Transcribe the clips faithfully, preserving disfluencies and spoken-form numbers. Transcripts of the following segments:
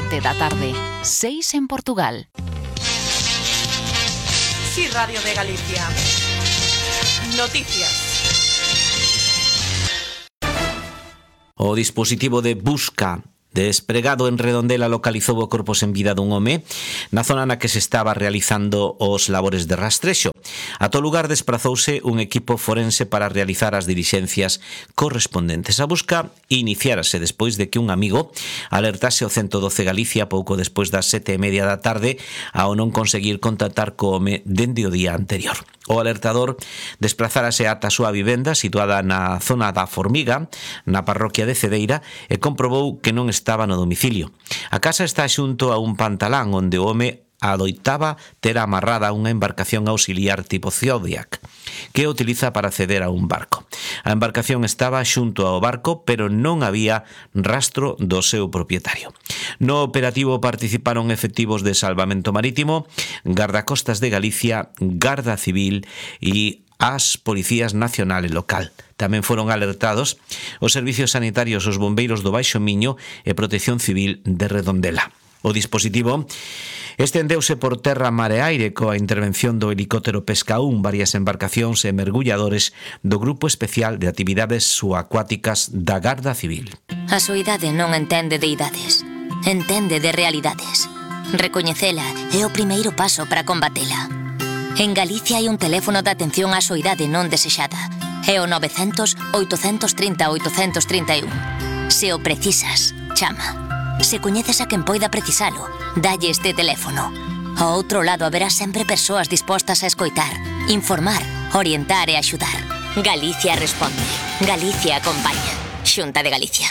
sete da tarde, seis en Portugal. Sí, Radio de Galicia. Noticias. O dispositivo de busca despregado en Redondela localizou o corpo sen vida dun home na zona na que se estaba realizando os labores de rastrexo. A todo lugar desprazouse un equipo forense para realizar as dilixencias correspondentes. A busca iniciárase despois de que un amigo alertase o ciento doce Galicia pouco despois das sete e media da tarde ao non conseguir contactar co home dende o día anterior. O alertador desplazárase ata a súa vivenda situada na zona da Formiga, na parroquia de Cedeira, e comprobou que non estaba no domicilio. A casa está xunto a un pantalán onde o home adoitaba ter amarrada unha embarcación auxiliar tipo Zodiac que utiliza para acceder a un barco. A embarcación estaba xunto ao barco, pero non había rastro do seu propietario. No operativo participaron efectivos de Salvamento Marítimo, Gardacostas de Galicia, Garda Civil e as Policías Nacional e Local. Tamén foron alertados os servicios sanitarios, os bombeiros do Baixo Miño e Protección Civil de Redondela. O dispositivo estendeuse por terra, mar e aire coa intervención do helicóptero Pesca un, varias embarcacións e mergulladores do Grupo Especial de Actividades Subacuáticas da Garda Civil. A soidade non entende de idades, entende de realidades. Recoñecela é o primeiro paso para combatela. En Galicia hai un teléfono de atención á soidade non desexada. É o novecentos, oitocentos e trinta, oitocentos e trinta e un. Se o precisas, chama. Se coñeces a quen poida precisalo, dalle este teléfono. Ao outro lado haberá sempre persoas dispostas a escoitar, informar, orientar e axudar. Galicia responde. Galicia acompaña. Xunta de Galicia.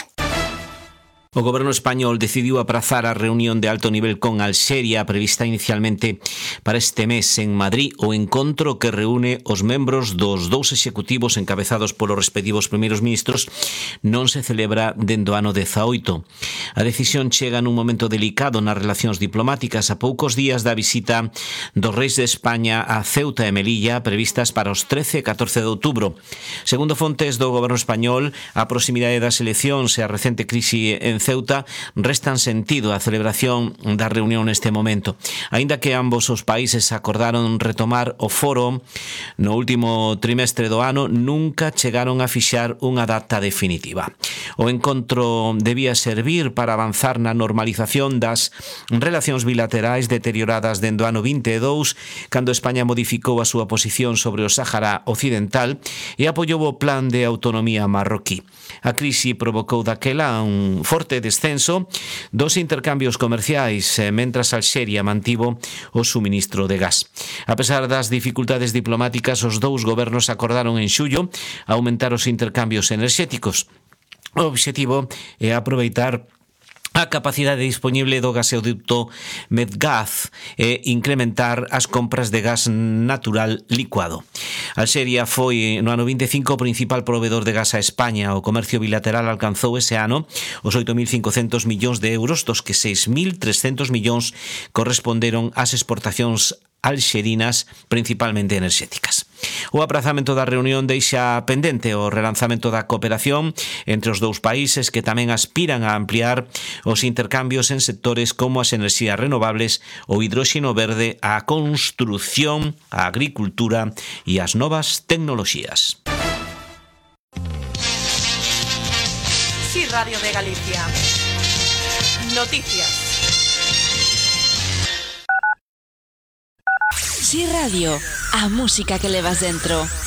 O goberno español decidiu aprazar a reunión de alto nivel con Alxeria prevista inicialmente para este mes en Madrid, o encontro que reúne os membros dos dous executivos encabezados polos respectivos primeiros ministros non se celebra dende o ano dezaoito. A decisión chega nun momento delicado nas relacións diplomáticas a poucos días da visita dos reis de España a Ceuta e Melilla previstas para os trece e catorce de outubro. Segundo fontes do goberno español, a proximidade das eleccións e a recente crise en Ceuta restan sentido a celebración da reunión neste momento. Aínda que ambos os países acordaron retomar o foro no último trimestre do ano, nunca chegaron a fixar unha data definitiva. O encontro debía servir para avanzar na normalización das relacións bilaterais deterioradas dende o ano vinte e dous, cando España modificou a súa posición sobre o Sáhara Occidental e apoiou o plan de autonomía marroquí. A crise provocou daquela un forte descenso dos intercambios comerciais, mentras Alxeria mantivo o suministro de gas. A pesar das dificultades diplomáticas, os dous gobernos acordaron en xullo aumentar os intercambios enerxéticos. O obxectivo é aproveitar a capacidade disponible do gasoduto Medgaz e incrementar as compras de gas natural licuado. Alxeria foi no ano vinte e cinco o principal proveedor de gas a España. O comercio bilateral alcanzou ese ano os oito mil cincocentos millóns de euros, dos que seis mil trescentos millóns corresponderon ás exportacións alxerinas, principalmente enerxéticas. O aprazamento da reunión deixa pendente o relanzamento da cooperación entre os dous países, que tamén aspiran a ampliar os intercambios en sectores como as enerxías renovables, o hidróxeno verde, a construción, a agricultura e as novas tecnoloxías. Sí, Radio de Galicia. Noticias. Sí Radio, a música que levas dentro.